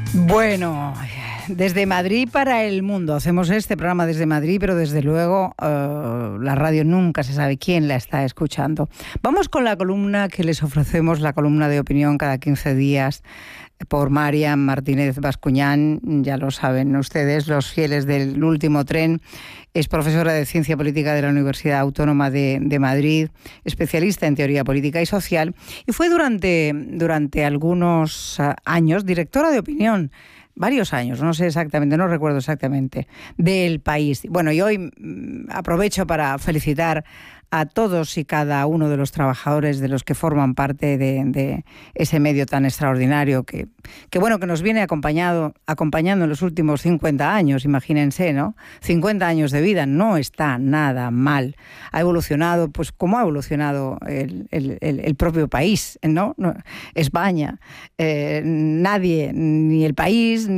Bueno, desde Madrid para el mundo. Hacemos este programa desde Madrid, pero desde luego la radio nunca se sabe quién la está escuchando. Vamos con la columna que les ofrecemos, la columna de opinión cada 15 días por Mariam Martínez Bascuñán. Ya lo saben ustedes, los fieles del último tren. Es profesora de Ciencia Política de la Universidad Autónoma de Madrid, especialista en teoría política y social, y fue durante algunos años directora de opinión, varios años, no sé exactamente, no recuerdo exactamente, del País. Bueno, y hoy aprovecho para felicitar a todos y cada uno de los trabajadores de los que forman parte de ese medio tan extraordinario que nos viene acompañando en los últimos 50 años, imagínense, ¿no? 50 años de vida, no está nada mal. Ha evolucionado, pues como ha evolucionado el propio país, ¿no? España. Nadie, ni el país,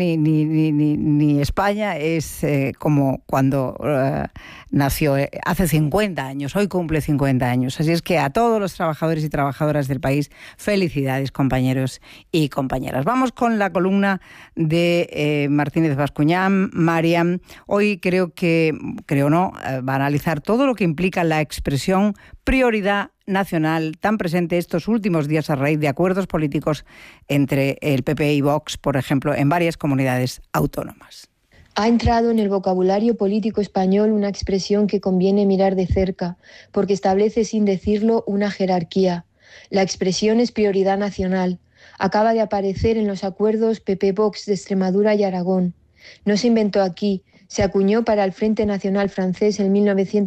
ni España es como cuando nació hace 50 años, hoy cumple 50 años. Así es que a todos los trabajadores y trabajadoras del país, felicidades, compañeros y compañeras. Vamos con la columna de Martínez Bascuñán. Mariam, hoy va a analizar todo lo que implica la expresión prioridad nacional, tan presente estos últimos días a raíz de acuerdos políticos entre el PP y Vox, por ejemplo, en varias comunidades autónomas. Ha entrado en el vocabulario político español una expresión que conviene mirar de cerca, porque establece sin decirlo una jerarquía. La expresión es prioridad nacional. Acaba de aparecer en los acuerdos PP-Vox de Extremadura y Aragón. No se inventó aquí, se acuñó para el Frente Nacional francés en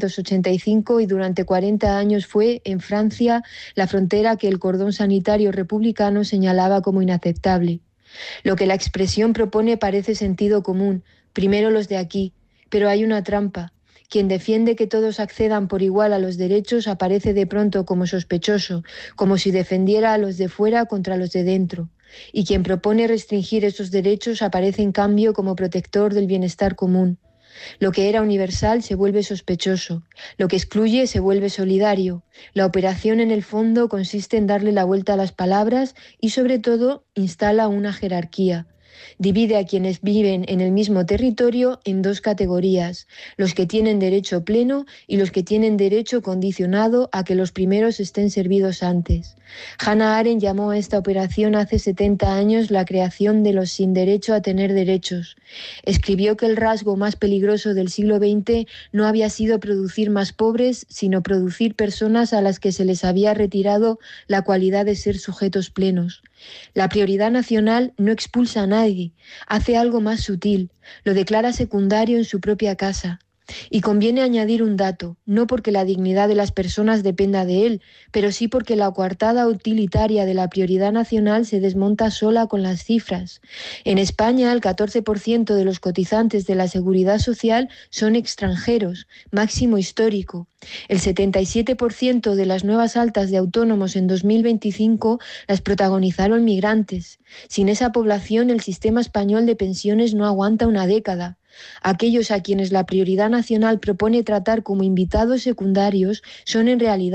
1985 y durante 40 años fue, en Francia, la frontera que el cordón sanitario republicano señalaba como inaceptable. Lo que la expresión propone parece sentido común, primero los de aquí, pero hay una trampa. Quien defiende que todos accedan por igual a los derechos aparece de pronto como sospechoso, como si defendiera a los de fuera contra los de dentro. Y quien propone restringir esos derechos aparece en cambio como protector del bienestar común. Lo que era universal se vuelve sospechoso, lo que excluye se vuelve solidario. La operación en el fondo consiste en darle la vuelta a las palabras y sobre todo instala una jerarquía. Divide a quienes viven en el mismo territorio en dos categorías, los que tienen derecho pleno y los que tienen derecho condicionado a que los primeros estén servidos antes. Hannah Arendt llamó a esta operación hace 70 años la creación de los sin derecho a tener derechos. Escribió que el rasgo más peligroso del siglo XX no había sido producir más pobres, sino producir personas a las que se les había retirado la cualidad de ser sujetos plenos. La prioridad nacional no expulsa a nadie, hace algo más sutil, lo declara secundario en su propia casa. Y conviene añadir un dato, no porque la dignidad de las personas dependa de él, pero sí porque la coartada utilitaria de la prioridad nacional se desmonta sola con las cifras. En España, el 14% de los cotizantes de la Seguridad Social son extranjeros, máximo histórico. El 77% de las nuevas altas de autónomos en 2025 las protagonizaron migrantes. Sin esa población, el sistema español de pensiones no aguanta una década. Aquellos a quienes la prioridad nacional propone tratar como invitados secundarios son en realidad